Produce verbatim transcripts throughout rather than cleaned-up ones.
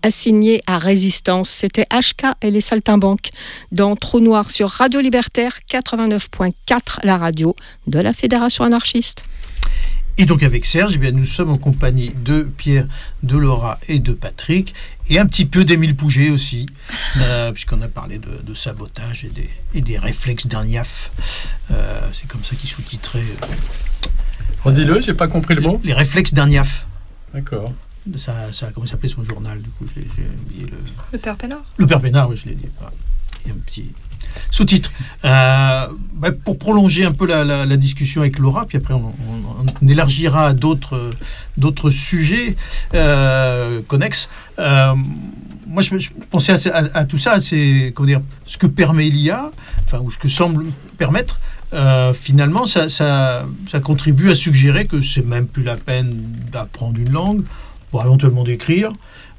assigné à Résistance. C'était H K et les Saltimbanques dans Trou Noir sur Radio Libertaire quatre-vingt-neuf point quatre, la radio de la Fédération anarchiste. Et donc avec Serge, eh bien, nous sommes en compagnie de Pierre, de Laura et de Patrick, et un petit peu d'Émile Pouget aussi, euh, puisqu'on a parlé de, de sabotage et des, et des réflexes d'un N I A F. Euh, c'est comme ça qu'il sous-titrait. Euh, Redis-le, j'ai pas compris le mot. Les réflexes d'un N I A F. D'accord. Ça, ça, comment s'appelait son journal, du coup, j'ai, j'ai oublié le... Le Père Pénard. Le Père Pénard, oui, je l'ai dit. Il y a un petit... sous-titre. Euh, bah pour prolonger un peu la, la, la discussion avec Laura, puis après on, on, on élargira à d'autres, d'autres sujets euh, connexes. Euh, moi, je, je pensais à, à, à tout ça, c'est comment dire, ce que permet l'I A, enfin, ou ce que semble permettre. Euh, finalement, ça, ça, ça contribue à suggérer que c'est même plus la peine d'apprendre une langue, pour éventuellement d'écrire.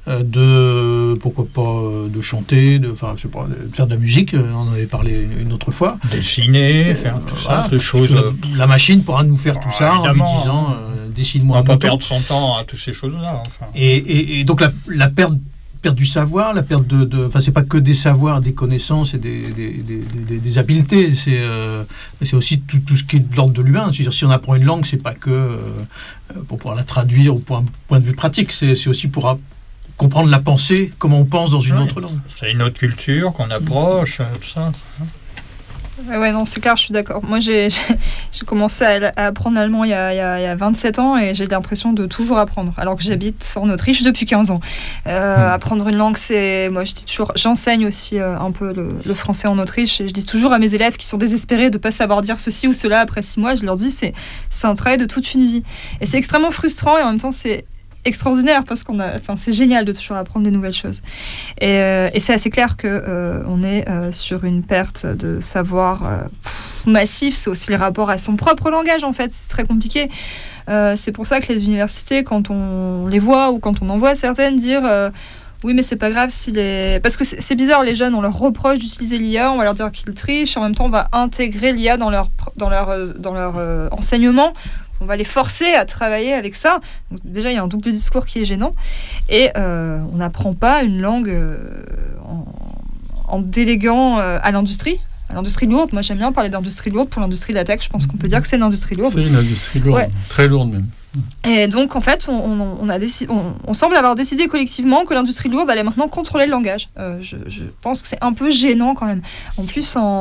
De pourquoi pas de chanter, de, enfin, je sais pas, de faire de la musique, on en avait parlé une, une autre fois. Dessiner, faire tout euh, ça, voilà, des choses. La, la machine pourra nous faire tout ah, ça en lui disant euh, dessine-moi un mouton. On va pas mouton. perdre son temps à toutes ces choses-là. Enfin. Et, et, et donc la, la perte, perte du savoir, la perte de, de, enfin c'est pas que des savoirs, des connaissances et des, des, des, des, des habiletés, c'est, euh, c'est aussi tout, tout ce qui est de l'ordre de l'humain. C'est-à-dire si on apprend une langue, c'est pas que euh, pour pouvoir la traduire au point, point de vue pratique, c'est, c'est aussi pour comprendre la pensée, comment on pense dans une oui, autre langue. C'est une autre culture qu'on approche, tout ça. Ouais, ouais, non, c'est clair, je suis d'accord. Moi, j'ai, j'ai, j'ai commencé à, à apprendre l'allemand il y, a, il, y a, il y a vingt-sept ans et j'ai l'impression de toujours apprendre, alors que j'habite en Autriche depuis quinze ans. Euh, mmh. Apprendre une langue, c'est... Moi, je dis toujours... J'enseigne aussi euh, un peu le, le français en Autriche et je dis toujours à mes élèves qui sont désespérés de ne pas savoir dire ceci ou cela après six mois, je leur dis c'est, c'est un travail de toute une vie. Et c'est extrêmement frustrant et en même temps, c'est extraordinaire parce qu'on a, enfin c'est génial de toujours apprendre des nouvelles choses et, euh, et c'est assez clair que euh, on est euh, sur une perte de savoir euh, pff, massif. C'est aussi le rapport à son propre langage en fait, c'est très compliqué. Euh, c'est pour ça que les universités, quand on les voit ou quand on en voit certaines dire euh, oui mais c'est pas grave si les... parce que c'est, c'est bizarre, les jeunes on leur reproche d'utiliser l'I A, on va leur dire qu'ils trichent, en même temps on va intégrer l'I A dans leur, dans leur, dans leur euh, enseignement. On va les forcer à travailler avec ça. Donc déjà, il y a un double discours qui est gênant. Et euh, on n'apprend pas une langue euh, en, en déléguant euh, à l'industrie. À l'industrie lourde. Moi, j'aime bien parler d'industrie lourde. Pour l'industrie de la tech, je pense qu'on peut dire que c'est une industrie lourde. C'est une industrie lourde, ouais. Très lourde même. Et donc, en fait, on, on, on, a décidé, on, on semble avoir décidé collectivement que l'industrie lourde allait maintenant contrôler le langage. Euh, je, je pense que c'est un peu gênant quand même. En plus, en,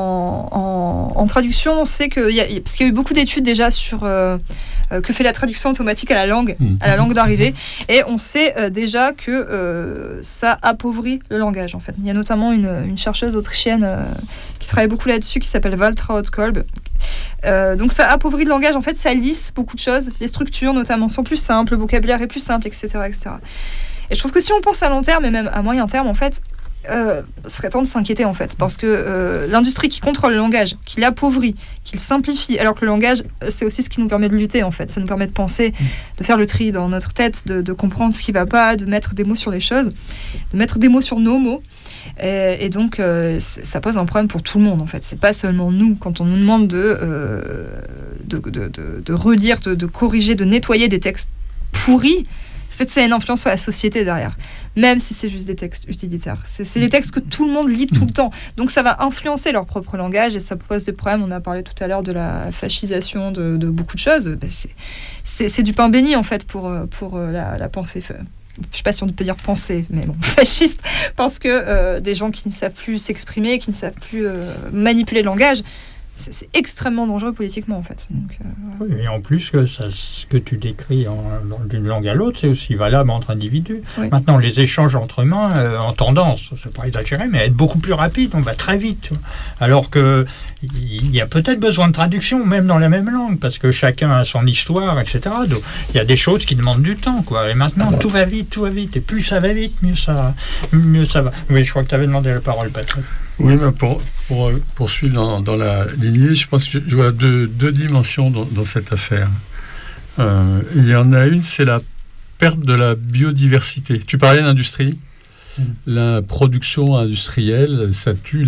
en, en traduction, on sait que... Y a, parce qu'il y a eu beaucoup d'études déjà sur euh, euh, que fait la traduction automatique à la langue, mmh. à la langue d'arrivée. Et on sait euh, déjà que euh, ça appauvrit le langage, en fait. Il y a notamment une, une chercheuse autrichienne euh, qui travaille beaucoup là-dessus, qui s'appelle Waltraud Kolb. Euh, donc ça appauvrit le langage, en fait ça lisse beaucoup de choses, les structures notamment sont plus simples, le vocabulaire est plus simple, et cetera, et cetera. Et je trouve que si on pense à long terme et même à moyen terme, en fait, euh, ce serait temps de s'inquiéter en fait, parce que euh, l'industrie qui contrôle le langage, qui l'appauvrit, qui le simplifie, alors que le langage c'est aussi ce qui nous permet de lutter en fait, ça nous permet de penser, de faire le tri dans notre tête, de, de comprendre ce qui va pas, de mettre des mots sur les choses, de mettre des mots sur nos mots. Et, et donc, euh, ça pose un problème pour tout le monde, en fait. C'est pas seulement nous. Quand on nous demande de, euh, de, de, de, de relire, de, de corriger, de nettoyer des textes pourris, en fait, ça a une influence sur la société derrière. Même si c'est juste des textes utilitaires. C'est, c'est des textes que tout le monde lit tout le temps. Donc, ça va influencer leur propre langage et ça pose des problèmes. On a parlé tout à l'heure de la fascisation de, de beaucoup de choses. Ben, c'est, c'est, c'est du pain béni, en fait, pour, pour la, la pensée. Je ne sais pas si on peut dire penser, mais bon, fasciste, parce que euh, des gens qui ne savent plus s'exprimer, qui ne savent plus euh, manipuler le langage, c'est, c'est extrêmement dangereux politiquement, en fait. Donc, euh, voilà. Oui, et en plus, que ça, ce que tu décris en, d'une langue à l'autre, c'est aussi valable entre individus. Oui. Maintenant, les échanges entre mains, euh, en tendance, c'est pas exagéré, mais être beaucoup plus rapide, on va très vite. Tu vois. Alors que il y a peut-être besoin de traduction, même dans la même langue, parce que chacun a son histoire, et cetera. Donc, il y a des choses qui demandent du temps, quoi. Et maintenant, tout va vite, tout va vite. Et plus ça va vite, mieux ça, mieux ça va. Oui, je crois que tu avais demandé la parole, Patrick. Oui, mais pour, pour poursuivre dans, dans la lignée, je pense que je vois deux, deux dimensions dans, dans cette affaire. Euh, il y en a une, c'est la perte de la biodiversité. Tu parlais d'industrie. Mmh. La production industrielle, ça tue